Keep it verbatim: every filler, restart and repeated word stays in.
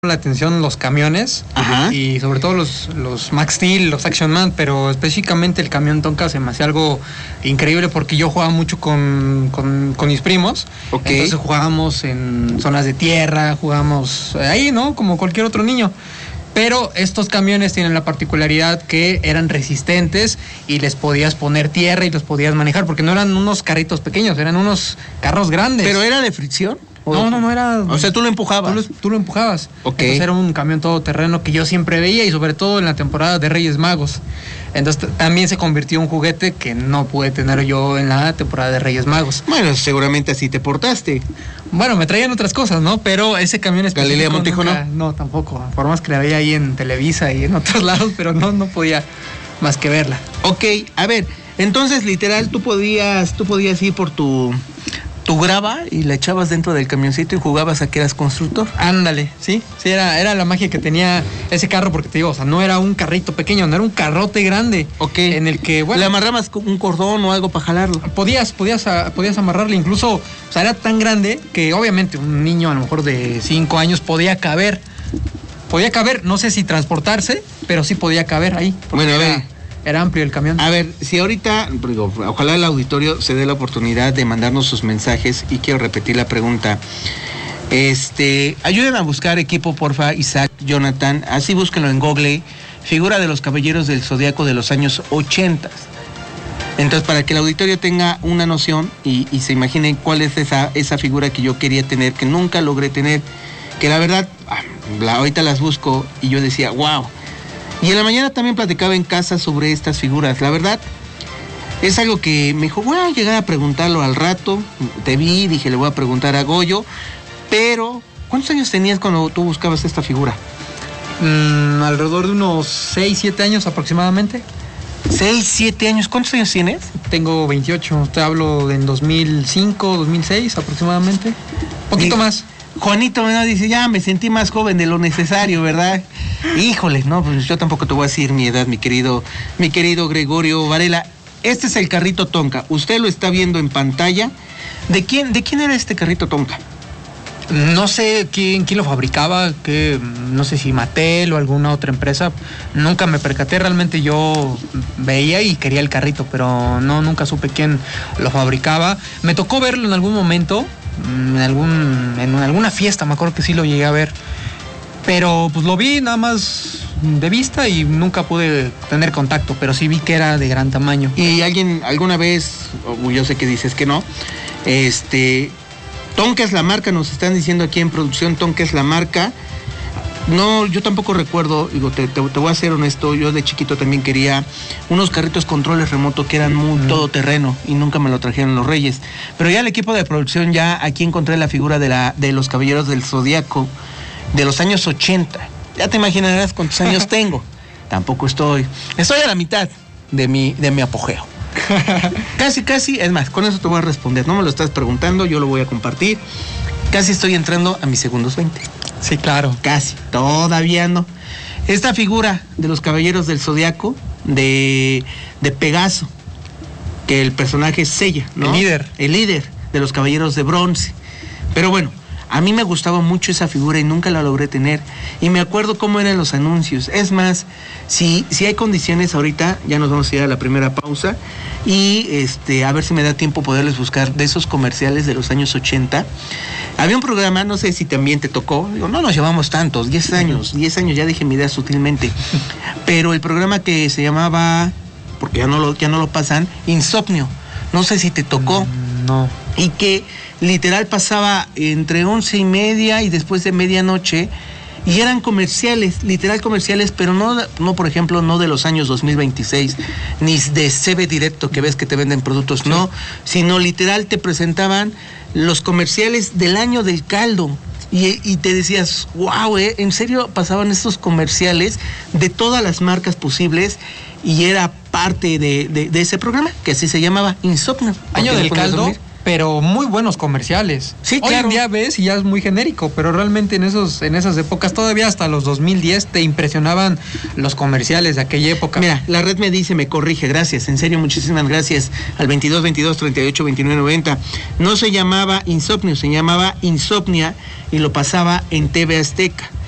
la atención los camiones. Ajá. Y sobre todo los, los Max Steel, los Action Man, pero específicamente el camión Tonka se me hacía algo increíble porque yo jugaba mucho con, con, con mis primos. Okay. Entonces jugábamos en zonas de tierra, jugábamos ahí, ¿no? Como cualquier otro niño. Pero estos camiones tienen la particularidad que eran resistentes y les podías poner tierra y los podías manejar, porque no eran unos carritos pequeños, eran unos carros grandes. ¿Pero era de fricción? No, no, no era... O sea, tú lo empujabas. Tú lo, tú lo empujabas. Ok. Entonces era un camión todoterreno que yo siempre veía, y sobre todo en la temporada de Reyes Magos. Entonces también se convirtió en un juguete que no pude tener yo en la temporada de Reyes Magos. Bueno, seguramente así te portaste. Bueno, me traían otras cosas, ¿no? Pero ese camión específico... ¿Galilea Montijo nunca, no? No, tampoco. Por más que la veía ahí en Televisa y en otros lados, pero no, no podía más que verla. Ok, a ver, entonces literal tú podías, tú podías ir por tu... tu grava y la echabas dentro del camioncito y jugabas a que eras constructor. Ándale, sí, sí, era, era la magia que tenía ese carro, porque te digo, o sea, no era un carrito pequeño, no era un carrote grande. Ok. En el que, bueno... ¿Le amarrabas con un cordón o algo para jalarlo? Podías, podías, podías amarrarle, incluso, o sea, era tan grande que obviamente un niño a lo mejor de cinco años podía caber. Podía caber, no sé si transportarse, pero sí podía caber ahí. Bueno, a ver... Era, Era amplio el camión. A ver, si ahorita, digo, ojalá el auditorio se dé la oportunidad de mandarnos sus mensajes, y quiero repetir la pregunta. Este, ayuden a buscar equipo, porfa, Isaac, Jonathan, así búsquenlo en Google, figura de los Caballeros del Zodiaco de los años ochenta. Entonces, para que el auditorio tenga una noción y, y se imaginen cuál es esa, esa figura que yo quería tener, que nunca logré tener, que la verdad, la, ahorita las busco y yo decía, wow. Y en la mañana también platicaba en casa sobre estas figuras. La verdad, es algo que me dijo, voy a llegar a preguntarlo al rato. Te vi, dije, le voy a preguntar a Goyo. Pero, ¿cuántos años tenías cuando tú buscabas esta figura? Mm, alrededor de unos seis, siete años aproximadamente. seis, siete años. ¿Cuántos años tienes? Tengo veintiocho. Te hablo de en dos mil cinco, dos mil seis aproximadamente. Un poquito Y... más. Juanito me dice, ya me sentí más joven de lo necesario, ¿verdad? Híjole, no, pues yo tampoco te voy a decir mi edad, mi querido, mi querido Gregorio Varela. Este es el carrito Tonka. Usted lo está viendo en pantalla. ¿De quién, de quién era este carrito Tonka? No sé quién, quién lo fabricaba, que no sé si Mattel o alguna otra empresa. Nunca me percaté, realmente yo veía y quería el carrito, pero no, nunca supe quién lo fabricaba. Me tocó verlo en algún momento. En, algún, en alguna fiesta, me acuerdo que sí lo llegué a ver, pero pues lo vi nada más de vista y nunca pude tener contacto, pero sí vi que era de gran tamaño. Y alguien alguna vez, yo sé que dices que no, este, Tonka es la marca, nos están diciendo aquí en producción, Tonka es la marca. No, yo tampoco recuerdo, digo, te, te, te voy a ser honesto, yo de chiquito también quería unos carritos controles remoto que eran muy mm. todoterreno y nunca me lo trajeron los Reyes. Pero ya el equipo de producción, ya aquí encontré la figura de, la, de los Caballeros del Zodiaco de los años ochenta. Ya te imaginarás cuántos años tengo. Tampoco estoy, estoy a la mitad de mi, de mi apogeo. Casi, casi, es más, con eso te voy a responder. No me lo estás preguntando, yo lo voy a compartir. Casi estoy entrando a mis segundos veinte. Sí, claro. Casi, todavía no. Esta figura de los Caballeros del Zodiaco, de, de Pegaso, que el personaje es Seiya, ¿no? El líder. El líder de los Caballeros de Bronce. Pero bueno, a mí me gustaba mucho esa figura y nunca la logré tener. Y me acuerdo cómo eran los anuncios. Es más, si, si hay condiciones ahorita, ya nos vamos a ir a la primera pausa. Y este, a ver si me da tiempo poderles buscar de esos comerciales de los años ochenta. Había un programa, no sé si también te tocó, digo, no nos llevamos tantos, diez años, diez años, ya dije mi idea sutilmente, pero el programa que se llamaba, porque ya no lo, ya no lo pasan, Insomnio, no sé si te tocó. No. Y que literal pasaba entre once y media y después de medianoche, y eran comerciales, literal comerciales, pero no, no por ejemplo, no de los años dos mil veintiséis, ni de C B Directo, que ves que te venden productos, sí. No, sino literal te presentaban los comerciales del año del caldo. Y, y te decías, wow, ¿eh? En serio pasaban estos comerciales de todas las marcas posibles, y era parte de, de, de ese programa, que así se llamaba, Insomnio. Año del caldo. Pero muy buenos comerciales. Sí, Hoy claro. en día ves y ya es muy genérico, pero realmente en esos en esas épocas, todavía hasta los dos mil diez, te impresionaban los comerciales de aquella época. Mira, la red me dice, me corrige, gracias, en serio, muchísimas gracias, al veintidós veintidós treinta y ocho veintinueve noventa. No se llamaba Insomnio, se llamaba Insomnia, y lo pasaba en T V Azteca.